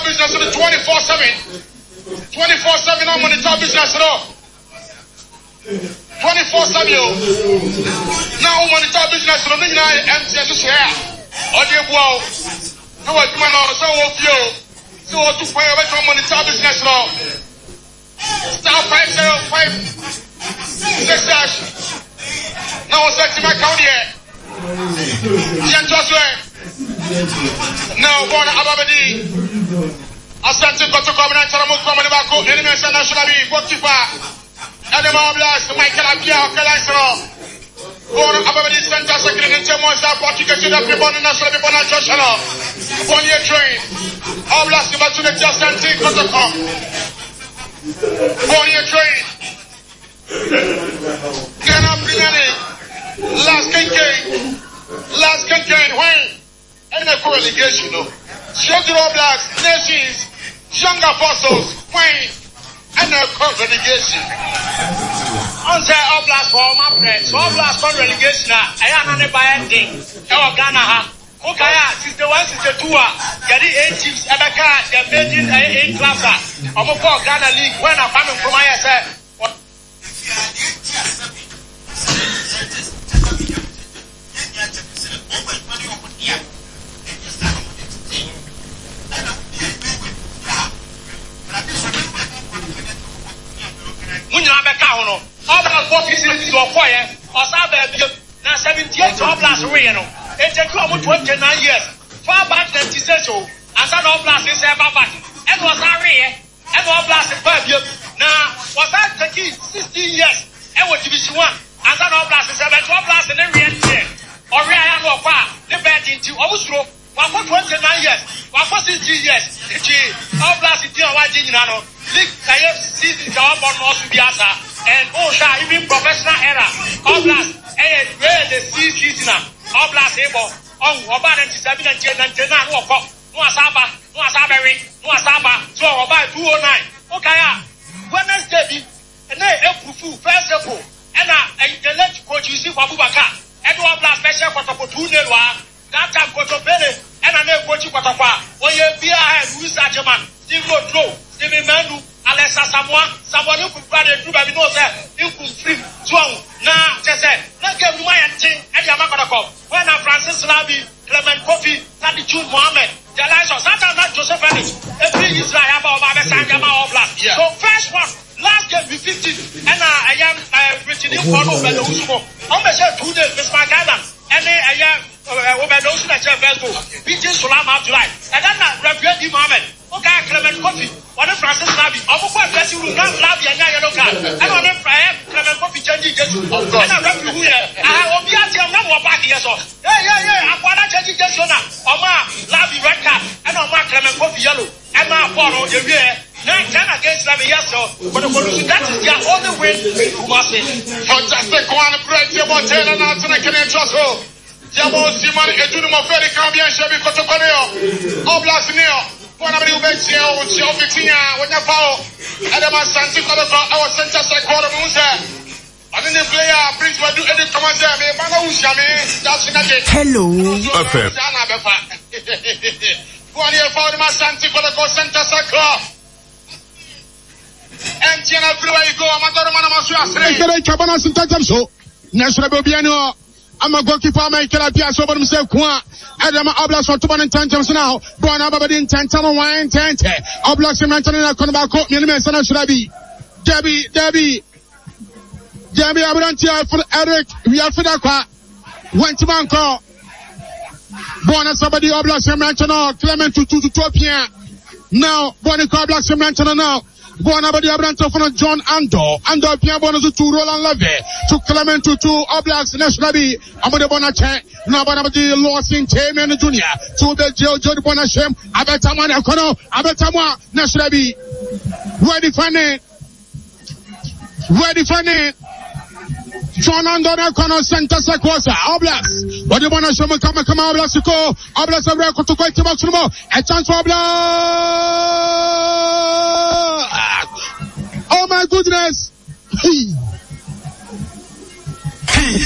business 24/7. 24/7 on monitor business. 24/7 yo. Now monitor business. No need empty as share. Audio wow. No what man on so of you. So to pay over monitor business now. Star 505 6 now search my account here. Now born Ababadi Asante Kotoko na Charamu Komani Bako Enemy National Goalkeeper Adama Blast Michael Abia Kalaisro born Ababadi Center Secretary in Chemonsa Portuguese to the people national people national born here train Oblast to the Asante Kotoko born here train Ghana Briani last campaign when and a relegation Shedro Blacks, Nations, Young Apostles, when and a relegation. On the Oblast for my friends, Oblast for relegation, I am on a buy ending. Our Ghana, Okaya, Sister 1, Sister 2, Gadi 8 chiefs, Ebeka, the Beijing 8 classer, Omoko Ghana League, when I'm coming from ISF. Oblast 40 cities or 4 years, or 78 Oblast Reno. It took almost 29 years. Far back than Tiseto, and some Oblast is ever back. And was our rear, and Oblast is 5 years. Now, was that taking 16 years? And what Division 1, and some Oblast is 7 Oblast in the rear year. Or Ryan or Far, the bed into Oslo, for 29 years, for 60 years. Oblast is still watching Nano. League season job on Mosubiasa and Osha, even professional era. Oblast, and the season. Oblast able on about 97 and 10 walk up. No Asaba, so about 209. Okay, Wednesday, and then April first April, and the late coach you see for Bubaka, and Oblast special for 2 Nelwa, that time coach of Bene, and I know coach Quatapa, or you be a Louis Ajaman, Steve Road. Steve Manu, Alessa someone who could brother do by no sir, you could free, strong, now, just said, let's get my thing, and Yamakako. When a Francis Labi, Clement Kofi, Tadi June Mohammed, the lines of Santa not Joseph Ellis, every Israel about Sangama Oblast. So, first one, last game we 15, and I am written in front of the Usmo. I'm going to say 2 days, Miss Magana, and then I am over those that have Vesbo, beating Sulam out July, and then Reverend Mohammed. Okay, Clement Kofi. What if Francis Labi? I'm going to bless you. Not Labi and yellow card. I don't know if I have Clement Kofi changing Jesus. And I'm ready to hear. I will be at your number back here. So, yeah. I'm going to change Jesus now. Oma Labi red card. And Oma Clement Kofi yellow. And my follow the rear. Now, can against Labi, yes, so. But that is their only way to must be. Fantastic one. Great. You're going to tell them out to the Canadian show. Jabo Simon Edunu Moferi Cambian Chevy Cotoconeo. Oblast Neo. One of the best here, which you're fixing when you're foul. Adama Santi Cotoco, our center second Musa. I didn't play Prince Madu Edit Commander, Mano Shami, that's it. Hello. One year for my Santi Cotoco Center Second. And Tiana Blue, you go, Amador Manamasu. Cabana Santa so. National Biano. I'm a goalkeeper, Michael Apia, so but himself, Adama Oblast for 2 times now. Born Ababadin 10, 10. Oblast in Manchester, Konabako, Minimum, Sana Shrabi. Debbie, Abrantia for Eric, we are Fidaka. Went to Banco. Born as somebody Oblast in Manchester, Clement to Topia. Now, born in Oblast in Manchester now. Buona Badi Abranto from John Ando Pia Bono to Roland Leve to Clement to Oblast Nationally Amade Bonache Nabadi Lawson Chairman Junior to the Joe Bonachem Abetamana Kono Abetamwa Nationally ready funny John Ando Kono Santa Sakosa Oblast what do you want to show me come Oblast to Oblast Abrako to quite maximum a chance for Oblast. Oh my goodness!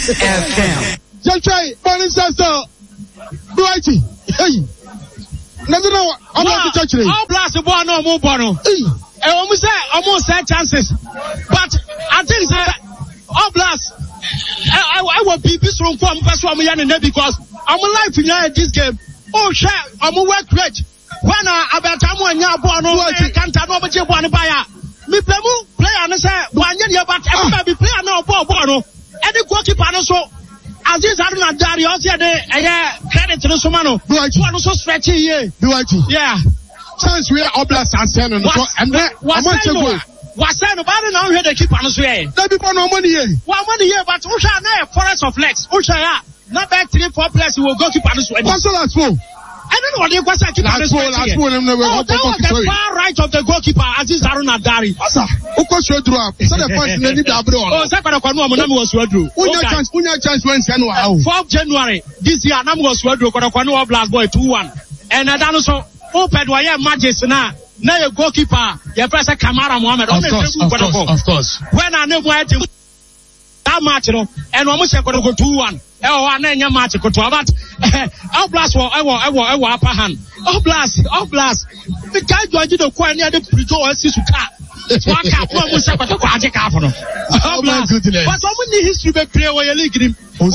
FM. Jai, Bonnie Sasso, Brighty, hey. All Blast boy no more bono. Almost say chances. But I think that All Blast I will be this room from because I'm alive in this game. Oh shit, I'm a work rich. When about time when you are born can't know what you want to buy. Me play and say one year but everybody play now bono. Any goalkeeper so as this are not Dari also credit to the Somano. One so stretchy here. Yeah. Chance we are Oblast and Sen and was said about it now here they keep on the way. There be no money here. 1 money here, but Usha now forest of legs. Usha not back 3-4 players who will go keep on the way. What's the last one? I don't know what you was keep on the way. That was the far right of the goalkeeper Aziz Haruna Dari. Who could show drop? So the point in the Dabro. Oh, Sakara Kwanu was Wedru. Unya chance when 4th January this year Nam was Wedru Kwanu Oblast boy 2-1. And I don't know open wire matches now. Now your goalkeeper, your first Kamara Mohammed. Of course. When I know where to that match, and almost going to go 2-1. Oh, I know your match go to that. Oblast will upper hand. Oblast. The guy going to the corner near the Prito Sisuka. One cap, one was second to Quajic Afro. But how many history be play where you league him?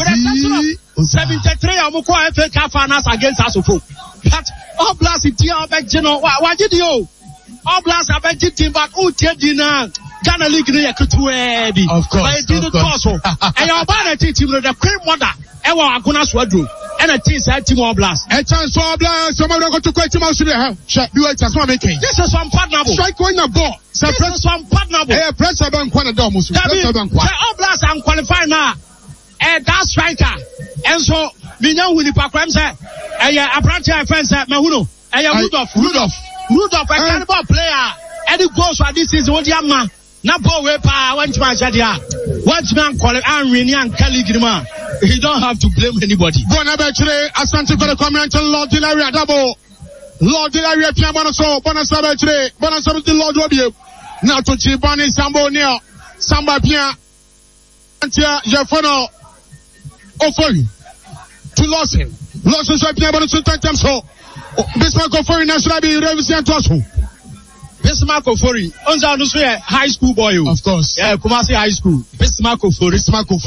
73 Amukwa FA Cup finals against Asofo. But Oblast is here back, you know, why did you? Oblast are back team back, oh, Tedina, Ghana League, of course. But it didn't also. And your banner team, the cream mother, Ewa Aguna Swadru, and a team said Team Oblast. A chance for Oblast, somebody got to quit him out to the house. Do it as one making. This is some partner. Strike on the ball. This is some partner. Hey, press about Quanadomus. Oblast, I'm qualified now. And that striker. And so, we know who the Pakwam said. A branch of friends at Mahuno. Rudolph, a cannibal player. And it goes for this is what young man. Now, boy, one man, one man call it Henry and Kelly Grima. He don't have to blame anybody. Bonaventure, Asante for the comment to Lord Dilaria double. Lord Dilaria Piamano, Bonasabetre, Bonasab the Lord Robio. Now to Chibani Sambo Neo, Samba Pia, Antia, Jafono, Ofori, to Lawson. Lawson shall be able to take them so. Bismarck Ofori National be represent us. Bismarck Ofori, on high school boy. Of course. Yeah, Kumasi High School. Bismarck Ofori.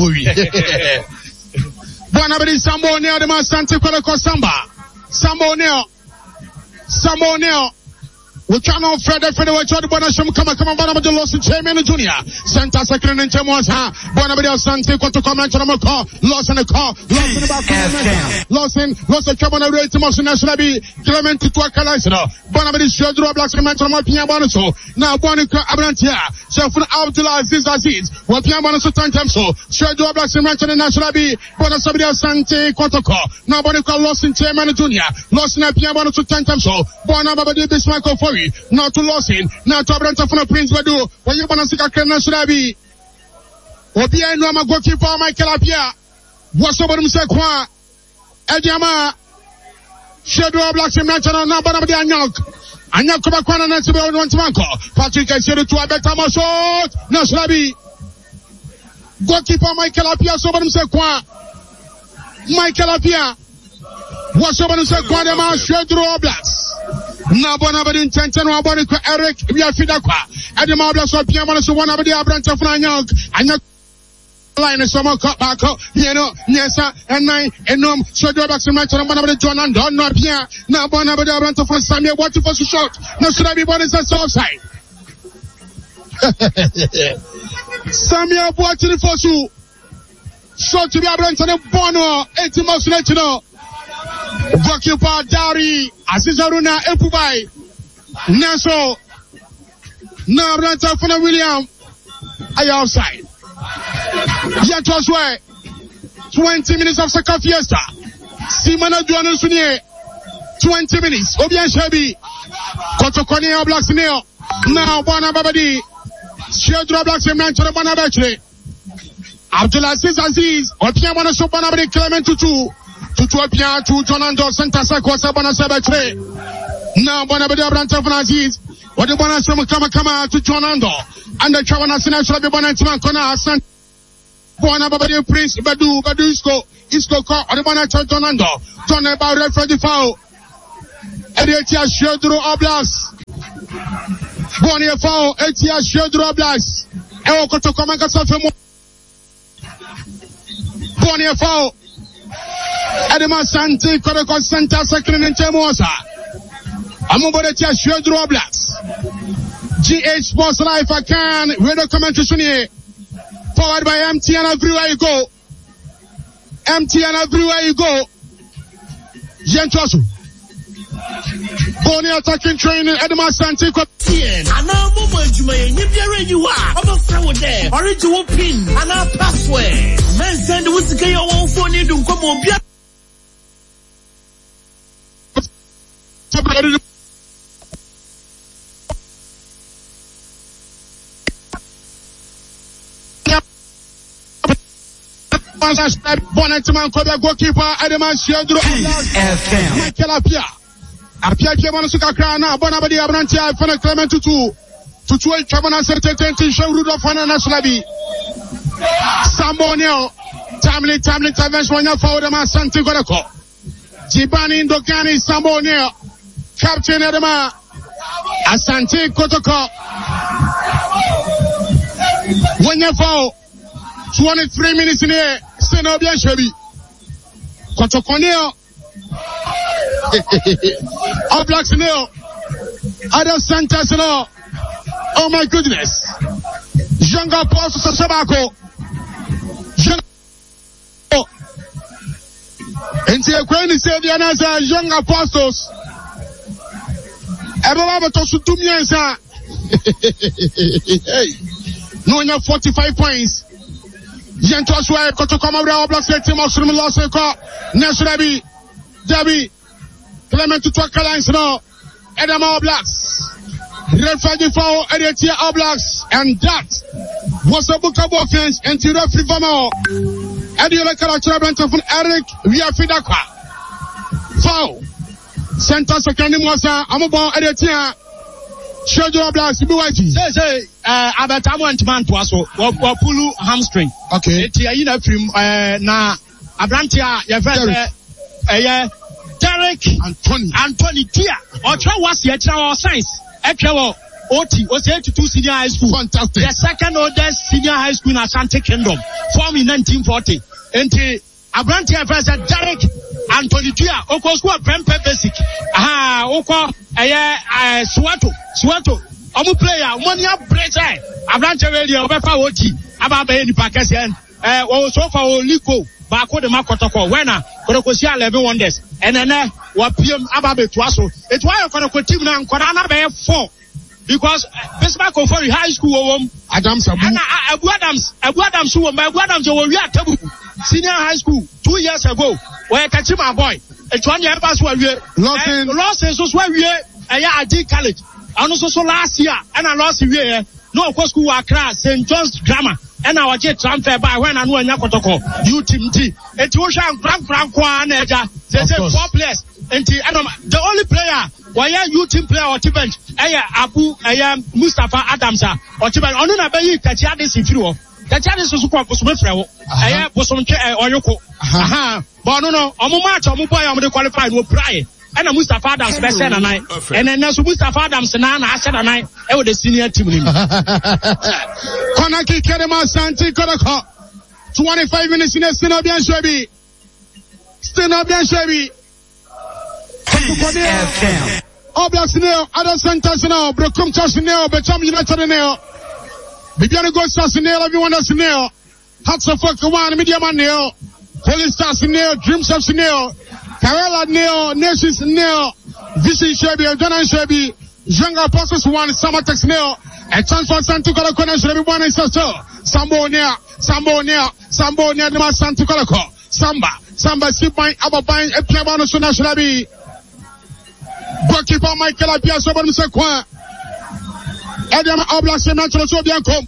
Bonabedi Sambo Neo, the man Sante Koloko Samba. Sambo Neo. We cannot further we try to Bonasham come on the Lawson Chairman Junior. Santa Second and Temosa. Bonabedi Sante to comment on a call. Lawson a call. Lawson come on a rate to Motion National be Clement to Twakalaisano. Bonabedi Shadro Blacks and Manchama Piabonaso. Now Bonica Abrantia. So for Abdullah Aziz. What Piabonaso Tantamso. Shadro Blacks and Manchama National be Bonasabia Sante Kotoko. Now Bonica Lawson Chairman Junior. Lawson Piabonaso Tantamso. Bonabedi Bismarck Ofori. Not to Lawson, not to Abranta from Prince Badu. When you want to see a Kena Surabi. Obia no ma goalkeeper Michael Apia. What's over Msekwa? Ediama. Shadow Blacks and National number of the Anyok Kubakwana Nancy on Manko. Patrick I said to a better shot. No Surabi. Goalkeeper Michael Apia over Msekwa. Michael Apia. What's over Msekwa? The man Shadow Blacks. Na bona badi intention wa boni ko Eric bia fida kwa ade ma bla so pia mo so wona badi abranta funa anyok line so mo ko back you know nyesa enai enom so do back so match na bona badi John and don no pia na bona badi abranta funa Samuel what for so shot na should be body is offside Samuel what for so shot to be abranta na bono 80 months later no goalkeeper Dari Aziz Haruna Epubai Naso na Abranta Funa William are outside. Yet was where 20 minutes of soccer fiesta. Simana Duano Sunye 20 minutes. Obian Shabi Kotokoni Blacks Neo. Now Bona Babadi Shedra Blacks and Manchester Bona Bachelor Abdulaziz Aziz Opiamana Sobana Badi Clement Tutu Tutuapia to Jonando Santa Sakosa Bona Sabetre. Now Bonabedi Abranta Aziz. What the Bona Sama Kama to Jonando. And the Chawana Sinatra Bonatman Kona San Bonabadi Prince Badu Isco Call or the Bona Jonando. John about referee the foul. Etia Shedro Oblas. Bonnie Fowl, Etia Shedro Oblas. Eokoto Komaka Safemo. Bonnie Fowl. Edema Santi Kodoko Santa Sakrin and Temosa. Amuboretia Shedro Oblas. GH Sports Life I can. Radio commentation here. Powered by MTN everywhere you go. MTN everywhere you go. Yentosu. Bonnie attacking training. Edema Santi TN. And now moment you may you are. I'm a friend with them. Original pin and our password. Men send the whiskey your own phone in to come on. Bonnettman Kobe goalkeeper Edema Shedro Michael Apia Manosuka Krana Bonabadi Abrantia Fana Clement Tutu Chabana Certain Show Rudolph Naslabi Sambonio timely intervention for the Santi Goreko Jibani Ndokani Sambonio Captain Edema Asante Kotoko when you fall 23 minutes in here, Senobia Shebi. Kotokoneo. All Blacks Neo. Other Santas Neo. Oh my goodness. Younger Apostles Sabako. And see a queen said the answer, Young Apostles. Everyone to Sutumiansa. Hey. No, you have 45 points. Jentoswa Kotokoma Blacks team of Srum Loseko Nesrabi Debbie Clement to Twaka no Edema Blacks Refugee for Edetia All Blacks and that was a book of offense and to referee Vamo Ediola Character of Eric Via Fidakwa foul Center second Mosa Amobo Edetia Shedro Blacks Buwaji say Abatamu and Mantuaso Wapulu hamstring. Okay. Etia ina film na Abrantia ya Derek Anthony Tia Otra was yetra or science Ekwa OT was 82 senior high school. Fantastic. The second oldest senior high school in Asante Kingdom formed in 1940. And Abrantia President Derek Anthony Tia Oko school Prempe basic. Oko Swato Omu player, money up pressure. Abrante radio, Obefa Oti, Ababe ni Pakistan. So far Liko, Bako de Makotoko, Wena, Kodokosia 11 wonders. And then PM Ababe Twaso. It's why I'm going to team now, Korana Bay 4. Because Bismarck of High School, Adams, Abu Adams, who we are Tabu, senior high school 2 years ago, where I catch my boy. It's 1 year past where we lost is where we are at college. And also last year, and I lost year. No, of course, who are class St. John's Grammar, and our jet transfer by when I know Yakotoko, UTMT, and Tuoshan Frank, they said 4 players, and the only player, why are you team player or Tibench, Abu, Mustafa Adams, or Tibench, on a bay, Tatiadis in Fluo. Tatiadis was supposed to be Frewo, was some or Yoko. But no, Omumat, Omuboy, the qualified will pry. And a Mustafa Adams best and I and then Mustafa Adams and I said and I with the senior team. Konaki Kedema Santi Kodoko 25 minutes in a Stenobian Shebi. All Blacks now, other centers now, Brokum Chassineo, Betam United now. Bibiana Go Sassineo, everyone else now. Hats of Fuck1, Media Man now. Police Stars now, Dreams of Sneo. Karela Neo, Nations Neo, Vision Shebi, Jonan Shebi, Young Apostles 1, Samatex Neo, and Transfer Santo Colocon Shebi 1 and Sambo Nea, the Santo Coloco, Samba, Sipine, Ababine, and Plebano Sunashrabi. Goalkeeper Michael Apia Soban Sequa, Adam Oblas, Natural Sobianco.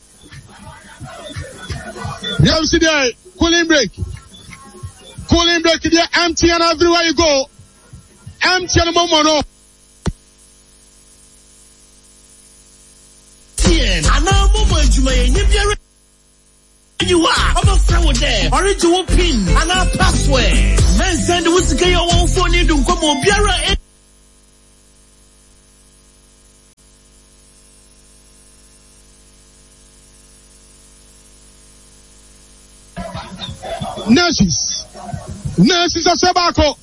Yesterday, cooling break. Cooling break there, empty and everywhere you go. Empty and mono. And now moment you may you are. I'm a friend with them. Original pin and our password. Men send the whiskey your own phone in to come on Biara. Nations a Sabako.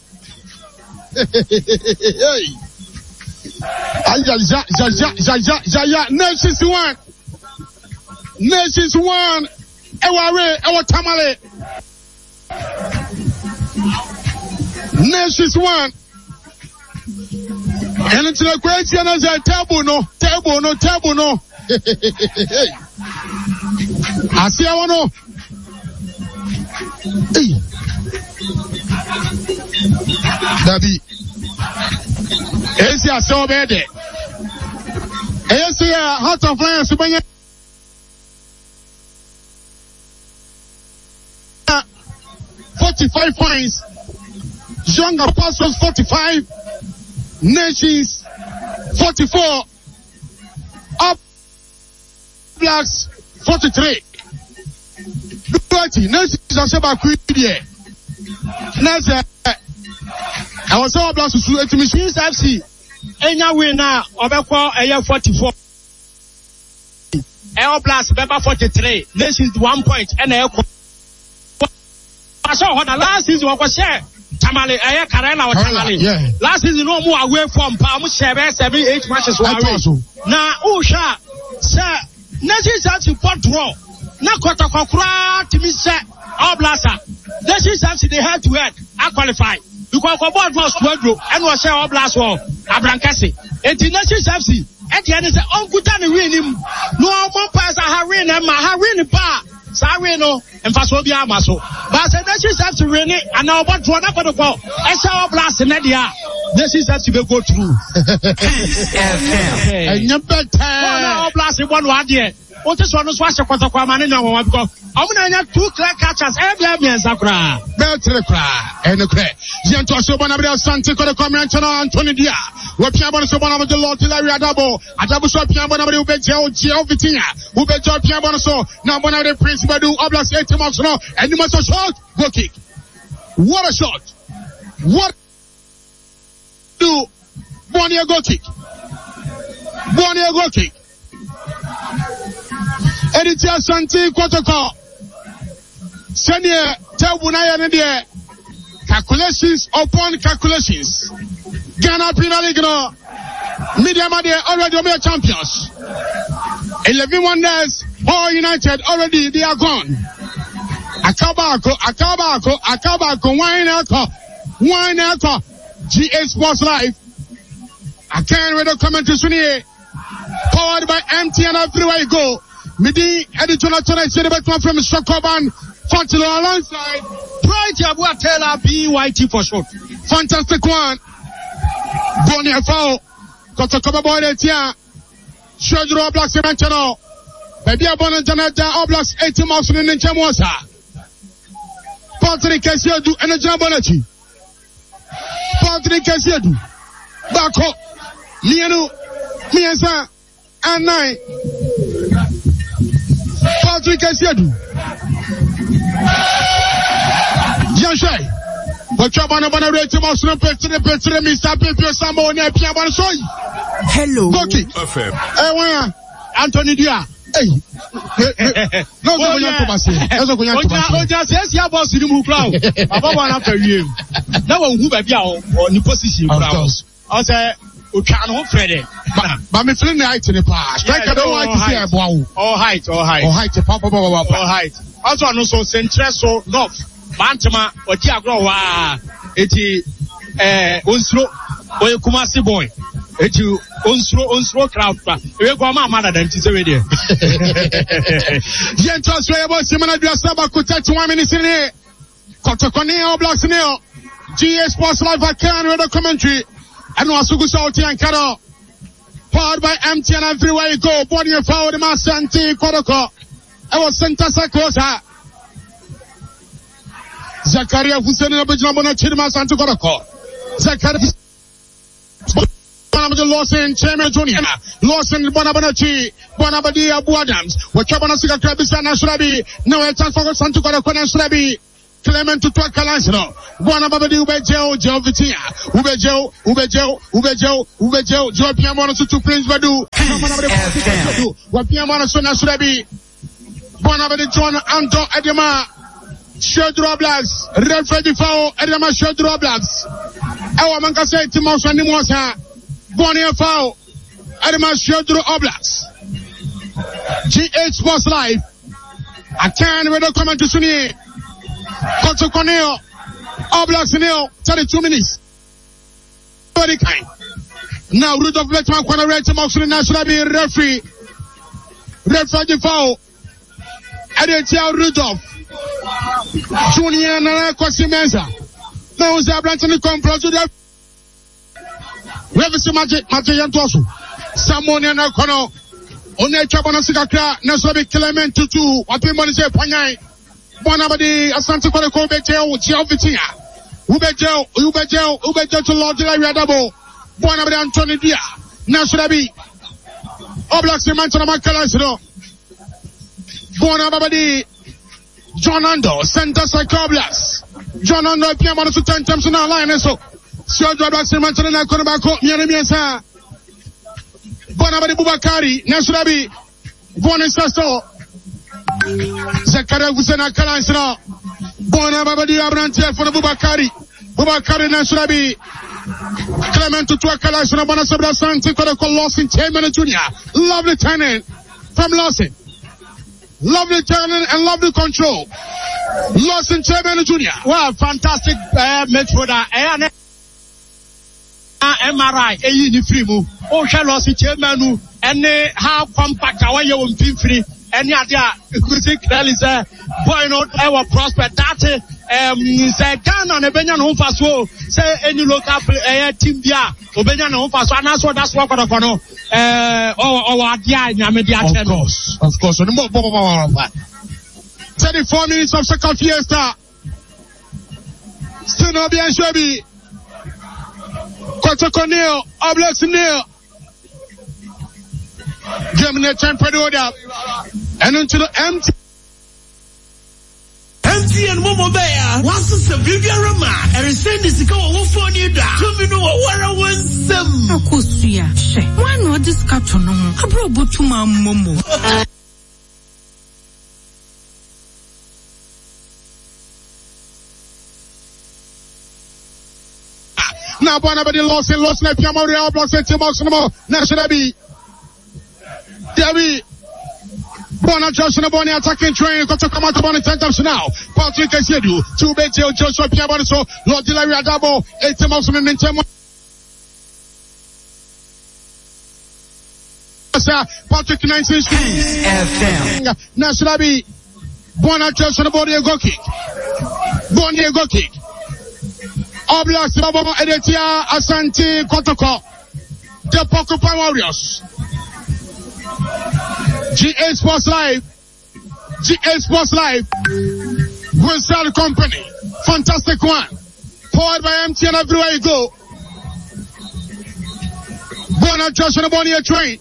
Nations one. Ewa Tamale. Nations one. And it's a question as a table no. I see I want to. Dabi. Esi aso bede. Esi Heart of Lion subanya. 45 points. Young Apostles 45. Nations 44. Up Blacks 43. 30. Nations are about Quidie. Nasa. I was so blessed to see Machines FC. Enya winner Obeko Aya 44. Air Blast Beba 43. Nations 1 point and Air. I saw what the last season was share. Tamale Aya Karela or Tamale. Last season no more away from Palm 7-8 matches. Now Usha sir Nations FC pot draw. Nakota Kokra Timisa Oblasa. Nations FC they had to head. I qualify. Because the board was Quadro and was share Oblast war. Abrancasi. And the Nations FC. At the end is on good time win him. No more pass a Harin and Maharin bar. Sarino and Fasobia Maso. But the Nations FC win it and now what one up on the ball. I saw Oblast in Nadia. Nations FC will go through. And you better Oblast in 1 year. What is one who's watching Quataquaman in our because I'm going to 2 clear catchers every year. Sakra, Beltrecra, and the crack. Gentoso Bonabria Santico, the Comanchano, Anthony Dia. What Piabon Sobana with the Lord Hilary Adabo, Adabo Piabon Ubejao, Gio Vitina, Ubejo Piabonaso, now one of the Prince Badu, Oblas 8 months now, and you must have shot, go kick. What a shot! What do Bonia go kick? Bonia go kick. Editia Santi Kotoko. Senior Tabunaya Nadia. Calculations upon calculations. Ghana Premier League no. Media Madia already made champions. 11 wonders, all United already they are gone. Akabako, wine alcohol. GA Sports Live. I can't read the comments here. Powered by MTN everywhere you go. Midi, editor tonight, said about one from Stockholm, Fontilo alongside. Pride Yabua Taylor, BYT for short. Fantastic one. Bonnie Fowl. Kotokoba Boy, Tia. Shadro Blacks in Channel. Baby Abona Janata, Oblast 80 miles in Chamosa. Patrick Cassiodu and a Jabonachi. Patrick Cassiodu. Bako. Mienu. Mienza. And 9. Patrick Cassiodu. Janshai. But Chabana rate Muslim Petri, Mr. Pepe Sambo, Nepia Soy. Hello. Goki. FM. Anthony Dia. Hey. No, yes, you boss in the crowd. About after you. Now, who baby on the position. I say, we can't hold Freddy. But me feeling the height in the past. Like I don't like to see a bow. All height. All height. Also, I know so Centreso, North, Bantama, or Tiago, eti, Unsro, or Kumasi boy. Eti, Unsro crowd. We go my mother than to say there. Yen transfer about Simona Diasaba could take 1 minute in here. Kotokoneo Blacks Neo. GA Sports Live, I can't read the commentary. And Wasugu Salty and Kado. Powered by MTN everywhere you go. Body and forward the master and T. Kodoko. I was Santa Sakosa. Zakaria Hussein Abijamona Chidima Santa Kodoko. Zakaria Lawson, Chairman Junior, Lawson Bonabonachi, Bonabadi Abu Adams, Wakabana Sika Krabisa Nashrabi, no chance for Santa Kodoko Nashrabi. Clement to Twaka Lansano, Bonabadi Ubejao, Joe Vitia, Ubejao, Joe Piamona to Prince Badu, Wapiamona Sona Surabi, Bonabadi John Anto Edema, Shedro Blacks, referee foul, Edema Shedro Blacks. Ewa mankase Timos and Nimosa. Bonnie foul, Edema Shedro Blacks. GH Sports Live. I can't read the comment to Sunni. Koto Corneo. Blacks Neo, 32 minutes. Very kind. Now Rudolph Letman Kwana Red Timos and National be referee. Referee foul. Edetia Rudolph. Junior Nana Kwasimenza. Now the Branton come to the Reverse Magic Yantosu. Someone in a corner. On a Chabana Sikakra, Nasobi Clement to 2. What we want to say, Panyai. Bonabadi, Asante Koreko, Betel, Geovitia. Ubejel to Lord Radabo. Bonabadi Anthony Dia. Nasobi. Oblaks the Manton Macalasro. Bonabadi. John Ando, Center Cycloblast. John Ando, Piamano to 10 times in our line, and so. Sergio Blacks in Manchester, Konabako, Mianimiasa. Bonabadi Bubakari, Nasurabi, Bonasasto. Zakara Gusena Kalansra. Bonabadi Abrantia for the Bubakari. Bubakari Nasurabi. Clement to Tuakalasra, Bonasabra Santi, Lawson, 10 minutes junior. Lovely tenant from Lawson. Lovely turning and lovely control. Lawson Chairman Junior. Well, fantastic midfielder. MRI, ni free move. Oh, Lawson Chairman, and how compact our young free. Any idea? Clearly, say, boy, not our prospect. That say Ghana and Benyan home fast. Say any local team there. Benyan home fast. And that's what I know. Of course. 34 minutes of second fiesta. Still bien Shebi. Koto Corneo, Oblaks Neo. Germany Champion. And into the empty. MTN Momo Bear, once a Vivian Rama, and send this go for you down. To me, no, what I want some. Of course, we are. Why not this captain? I brought Butuma Momo. Now, Bonabadi lost like Piamoria, Blacks and Timos, National B. Debbie. Bona Joshua Bonnie attacking train, got to come out of Bonnie 10 times now. Patrick Ezedu, 2 Betio, Joshua Piaboniso, Lord Dilaria Dabo, 8 Timos and Nintendo. Patrick 19 FM. National B. Bona Joshua Bonnie go kick. Bonnie go kick. Oblaks Babo Edetia Asante Kotoko. The Pokupa Warriors. GA Sports Live. Wizard Company. Fantastic one. Powered by MTN everywhere you go. Bona Joshua Bonnie train.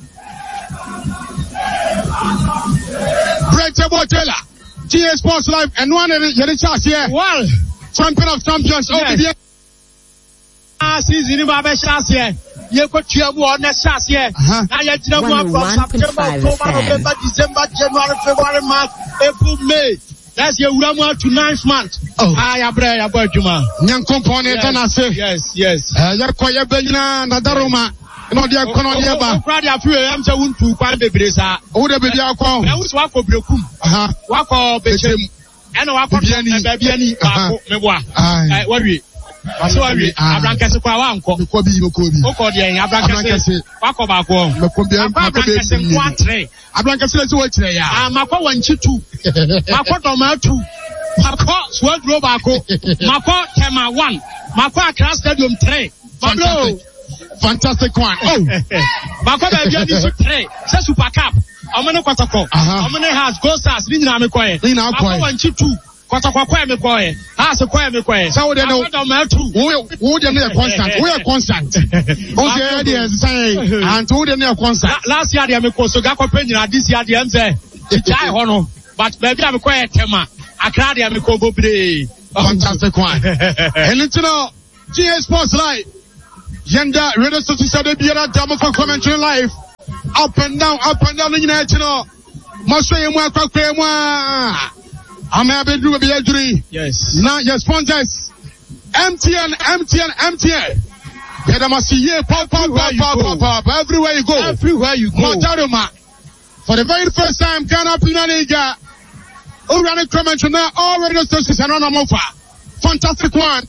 Brett Botella. GA Sports Live and one of the chance here. Well. Champion of champions. Yes. Season in my chance here. You could cheer more next chance here. Now you're from September, October, November, December, January, February, March, April, May. That's your 9th month. Oh, I abray about Juma. Young component, and I say, yes. You're quite Belina, Nadaroma. No, they are going to Friday. A few am to find the Bresa. Oh, the baby, I was walk of Brokum. Walk of Bechem. And walk of Baby. What we? So Abrancas kwa uncle. Oko de Abrancas. Wako ba ko. Abrancas is what today. Mako wanchitu. Mako tomatu. Mako sword robako. Mako tema 1. Mako Accra Stadium 3. Fantastic one. Oh. Mako ba bia di 3. Say Super Cup. Omene kwatako. Omene has Gold Stars ni na me koye. Mako wanchitu. Kwatakwa me koye. Has koye me koye. So they know who they near constant. We are constant. Okay, they say and who they near constant. Last year they me ko so ga ko penina this year they say. Jai hono. But baby am koye tema. Accra they me ko go bre. Fantastic one. And it's no GA Sports Live. Yenda radio station say be that demo for commentary live. Up and down in you know. Must say mo akwa mu. I'm a bit of injury. Yes. Now your sponsors. MTN. Yeah, must see here, pop. Everywhere you go. Mataruma. For the very first time, Ghana Premier League. Already commented now. All radio stations are on a mofa. Fantastic one.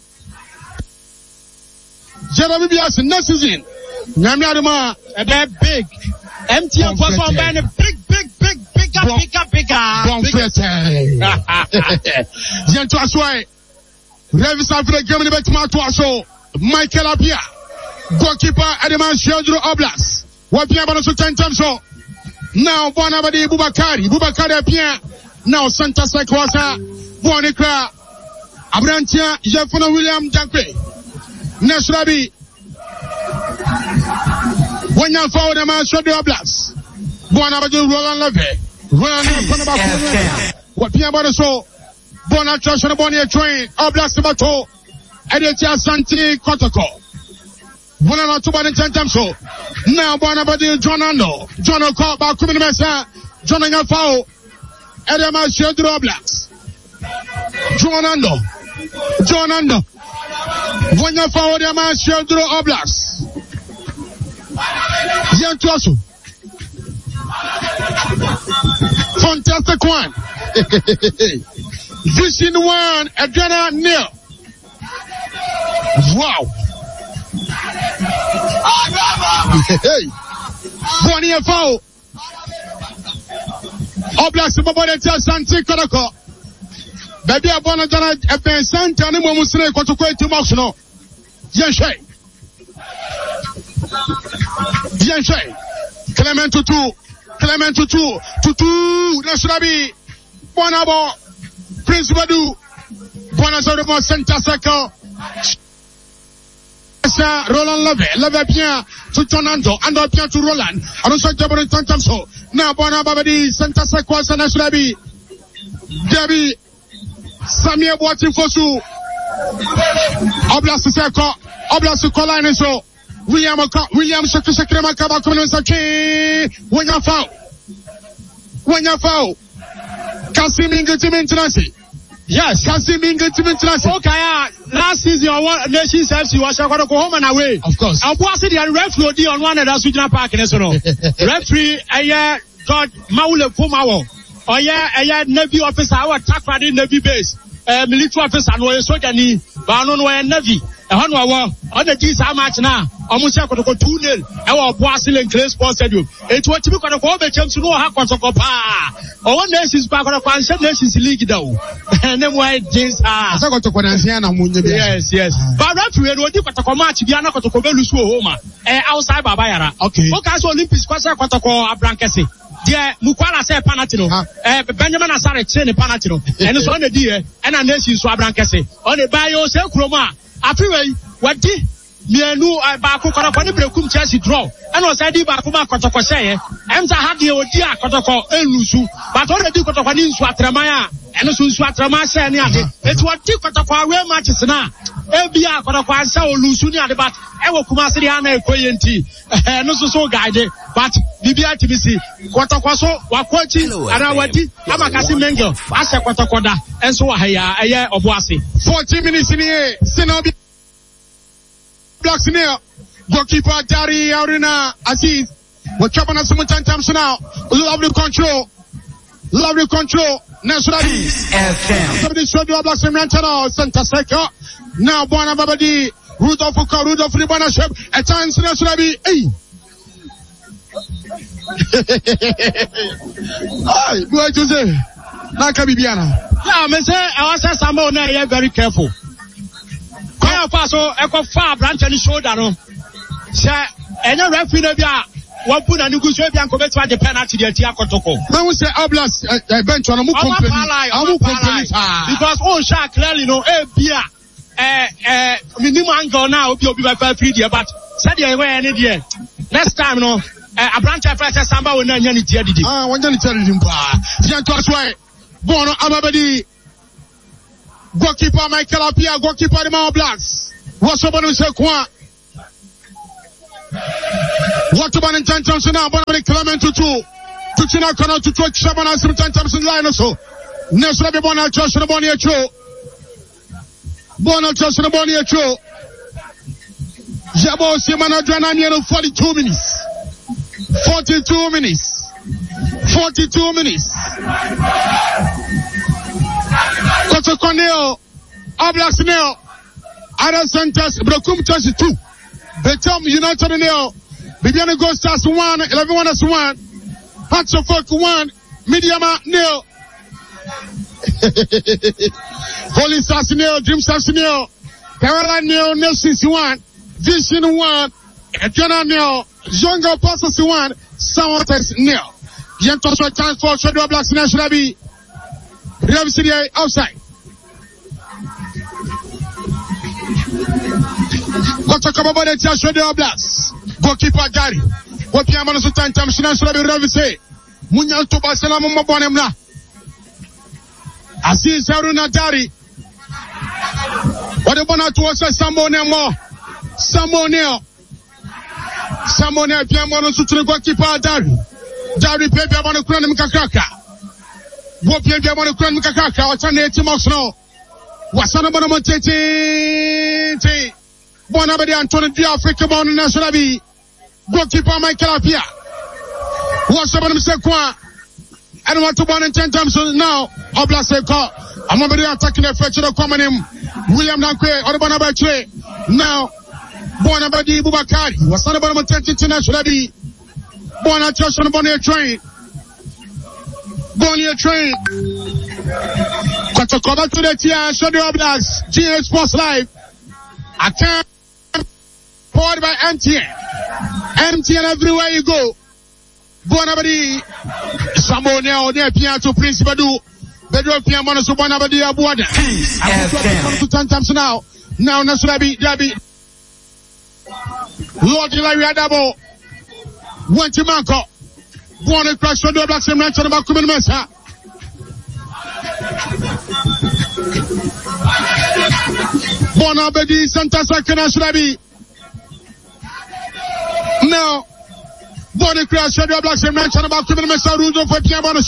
Jeremy Bias next season. Nyamiaduma. A big. MTN was on by a bigger. Gentle Asway. Revis after Germany back to Matuaso. Michael Apia. Goalkeeper Ademan Sheldro Oblas. What Piabano so 10 times so. Now Bonabadi Bubakari Apia. Now Santa Sequasa. Bonica. Abrantia Jeffona William Jackpe. Nesrabi. When you found a man Sheldro Oblas. Bonabadi Roland Leve. What Piabano so. Bona Trashana Bonia train. Oblas Bato. Edetia Santi Kotoko. Bona not to bad in 10 times so. Now Bonabadi John Ando. John O'Call back coming Messa. John Angafao. Edema Sheldro Oblas. John Ando. When you found a man Sheldro Oblas. Yentuasu. Fantastic one. Vision 1, Ghana 0. Wow. Hey. Bonia foul. Oblas Bobode Santi Kodoko. Baby Abona Jana Eben Santa Nimo Musre Kotoko to Moxno. Yenshay. Clement to 2. Nasrabi. Bonabo. Prince Badu. Bonazorimo Santa Seco. Roland Leve bien to Tonando, and bien to Roland. I don't say Jabber in so. Now Bonabadi, Santa Sequas and Nasrabi. Debbie Samia watching for Su. Oblas Seco, Oblas Colline so. William Shakishakrema Kabakun Saki. When you foul. Kasim Ingetim International. Yes, Kasim Ingetim International. Okay, last season, Nations FC was going to go home and away. Of course. I was the referee on one of the Sweden Park in Esono. Referee, George Maule Fumawo. Oh, yeah, Navy officer, our attack for the Navy base. Military officer, no, soldier, but I don't know Navy. On the G's how much now? Almost go 2-0. Our Brazil and Clay Sports Stadium. It was to be going to go the chance to know how to go. Oh, one nation's back on a consent nations league though. And then why James I got to Conanziana. Yes. But referee would do to come match Biana to Cobelus Homa. Outside Babayara. Okay. Okay, so Olympics Quasa Quataco Abrancasi. Dear Mukwala said Panatino. Benjamin Asare Chen Panatino. And it's on the dear and a nation Swabrancasi. On the bio Sel Chroma. Afiwe wadi mienu baako kɔtɔkɔ ne brekum Chelsea draw ɛna ɔsɛ di baako ma kɔtɔkɔ sɛyɛ ɛmsa ha deɛ odi a kɔtɔkɔ elusu but ɔna di kɔtɔkɔ ne nsu atraman a ɛno so nsu atraman sɛ ne ade eti ɔdi kɔtɔkɔ away matches na ebi a kɔtɔkɔ ansa olusu ne ade but ɛwɔ kumase de ana ekoye nti ɛno so guide but bibi atibisi kɔtɔkɔ so wakɔchi ara wadi amakasi mengel asɛ kɔtɔkɔ da ɛnso wɔ ha ya ɛyɛ ɔboase 40 minutes in here Sinobi Blocks near goalkeeper Dari Aruna Aziz. We're chopping us some 10 times now. Lovely control. Nasradi FM. Somebody showed you blocks in Rantano Santa Seca. Now Bona Babadi Rudolph Ribana Shep. A chance Nasradi. Hey. Hi, what you say? Naka Bibiana. Yeah, me say I was say someone there very careful. Kwaya faso eko fa branch ni shoulder no. Say enya referee no bia wo pu na nugu so bia nko betu ade penalty de ati akotoko. When we say Oblas bench on mu complain because all sha clearly no e bia minimum angle now obi by free there but said the way any there next time no a branch after samba won na nya ni tie didi won nya ni tie didi mpa fian to aswai bono amabadi goalkeeper Michael Apia goalkeeper the Man Blacks what's up on say kwa what about intentions now but Clement to China Kono to Shabana some 10 times in line so Nesra be bona trust the boni echo. Bona trust the boni echo. Jabo Simana Dranamiano 42 minutes. 42 minutes. 42 minutes. Koto Corneo. Oblast Neo. Other centers. Brokum Chelsea 2. Betom United Neo. Bibiana Go Stars 1. 11-1 Hearts of Folk 1. Mediama Neo. Holy Stars Neo. Dream Stars Neo. Caroline Neo. Nations 1. Vision 1. Eternal Neo. Younger Apostles 1. Someone's Neo. Gentle chance for Shadow Blacks National B. Rev City outside. What's a couple of the Shadow Blacks? Goalkeeper Gary. What Piamano Sultan Tamshina should be Rev City. Munyal to Barcelona Mobonemna. Aziz Haruna Dari. What about to us? Samonemo. Samoneo. Samoneo Piamano Sultan Goalkeeper Dari. Dari Pepe Abano Kran Kakaka. What Pepe Abano Kran Kakaka. What's on the Timosno? Wasana Bonamonte. Bonabadi Antonio Di Africa Bon National B. Goalkeeper Michael Apia. What's up on himself? I don't want to burn in 10 times now. Oblast call. I'm already attacking the fetch of the common him. William Dankwe or Bonabache. Now Bonabadi Bubakari. Wasana Bonamonte International B. Bona Trust on the Bonnier train. Bonnier train. Got to come back to the TR Shadow Blacks. GH Sports Live. I can't. Powered by MTN. MTN everywhere you go. Bonabadi. Samoneo near Piato Prince Badu. Bedro Piamano so Bonabadi Abuada. I'm to 10 times now. Now Nasrabi Dabi. Lord Ilaria Dabo. Went to Manco. Born across the Blacks and Ranch about Kuman Mesa. Bonabadi Santa Sakana Shrabi. Now, Bonnie Crash, Shadow Blacks and Ranch about Kuman Mesa Rudo for Piamano.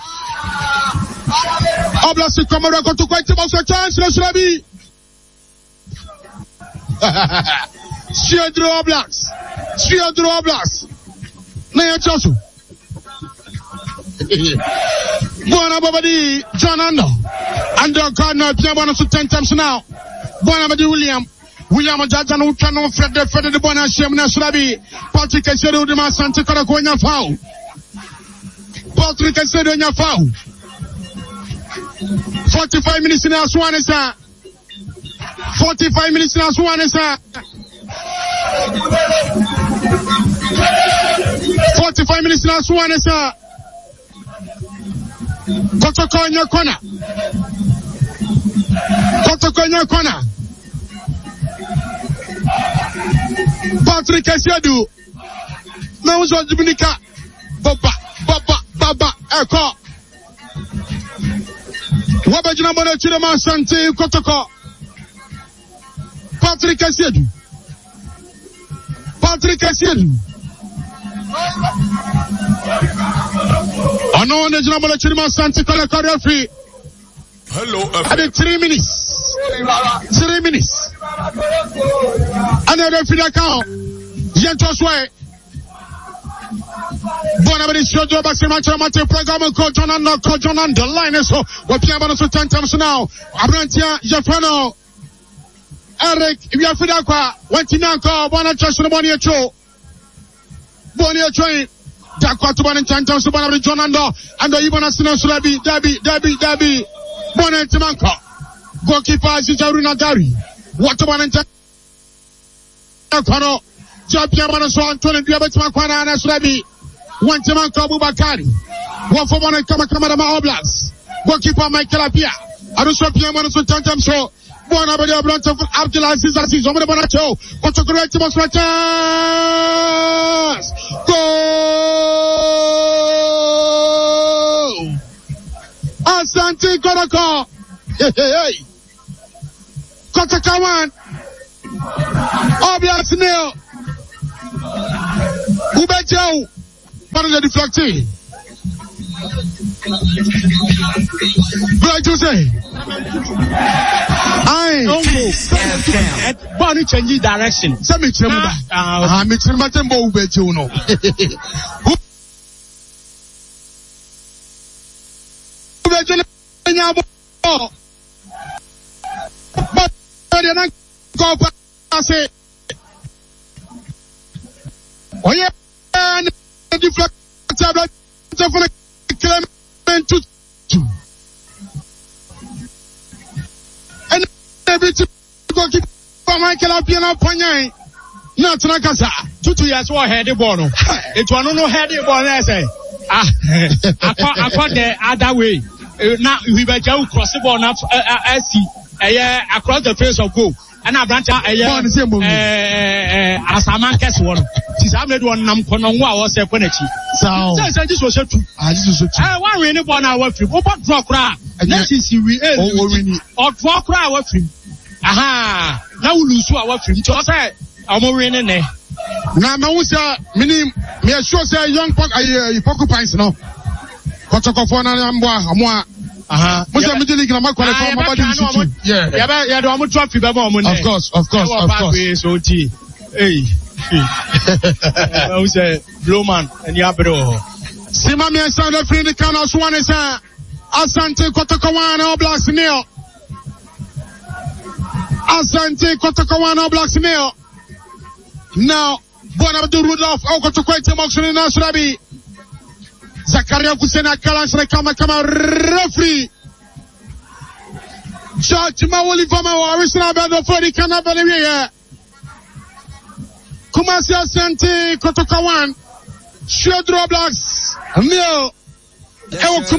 Oblast Commander got to quite about a chance, Shrabi. Shadow Blacks. Shadow Blacks. Naya Josu. Bonabadi, John Ando. Ando Cardinal, Piamano to 10 times now. Bonabadi William Jajan, who cannot fed the Bona Shem Nasrabi. Patrick Casedo de Masante Caraconia foul. Patrick Casedo in your foul. 45 minutes in Aswanesa. 45 minutes in Aswanesa. 45 minutes in Aswanesa. Kotoko in your corner. Kotoko in your corner. Patrick Casedo. Mauzo Dominica. Baba, Eko. Wabajina Bono Chirama Sante Kotoko. Patrick Casedo. I know on the Jinabala Chirima Sante Kola referee. Hello, I did 3 minutes. 3 minutes. And the referee account. Yentos way. Bonabadi Shojo Basimata Mate program called John and the line is so what Piamano so 10 times now. Abrantia Jafano. Eric, if you are Fidakwa, went in Yanko, Bona Trust on the Bonnier Cho. Bonnier train. Dakwa to Bonin 10 times to Bonabadi John and even as soon as Dabi. Bona Timanko. Goalkeeper Zijaruna Dari. What to Bonin 10 Kono. Japiamano so Antonio Diabetima and Srabi. One Timanko Bubakari. One for Bona Kamakama Oblast. Goalkeeper Michael Apia. I don't show Piamano so 10 times so. Bonabadi Ablant of Abdulaziz Aziz over the Bonacho. What's a great chance? Goal! Asante Kodako. Hey. Kotakawan. Oblast Neo. Ubejo. One of the deflecting. What you say? Body change direction. Some me chemba. Me chemba tembo ubeju no. Ubeju nyabo. But they not go pass it. Oh yeah, and the deflect tablet for the Clement to and everything go keep for Michael Apiano Panya. Not Nakasa. 2 years war head the ball. It was no head the ball. I say, I caught the other way. Now we were just cross the ball now. I see across the face of goal. And I branch out as a man cast one. Tis I made one nam Konongwa was a Quenechi. So this was a true. I want really one hour free. What draw cry? And that is we or draw cry our free. Aha, now we lose our free. So I say, I'm more in there. Now, Mausa, meaning me a sure say young porcupines no. Kotokofona Amwa. Musa Mijeli can make Of course. So hey. Who's a blue man and Yabro? Simami and Sandra Free the Canos one is Asante Kotokawana Blacks Neo. Asante Kotokawana Blacks Neo. Now, Bonabdu Rudolph Okotokwete Moxon Nasrabi. Zakaria Kusena Kalasra Kama referee. George Mawoli Fama Warisna Bado Freddy Canavaleria. Kumasi Asante Kotokawan. Shedro Blacks. Neo.